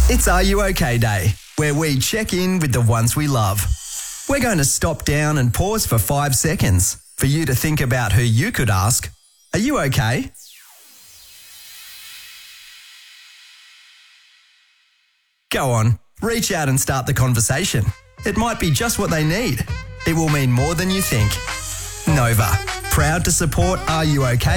It's Are You OK Day, where we check in with the ones we love. We're going to stop down and pause for 5 seconds for you to think about who you could ask, "Are you okay?" Go on, reach out and start the conversation. It might be just what they need. It will mean more than you think. Nova, proud to support Are You OK?